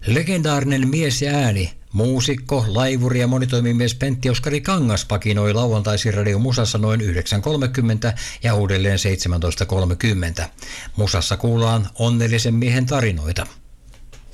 Legendaarinen mies ja ääni, muusikko, laivuri ja monitoimimies Pentti Oskari Kangas pakinoi lauantaisin Radio Musassa noin 9.30 ja uudelleen 17.30. Musassa kuullaan onnellisen miehen tarinoita.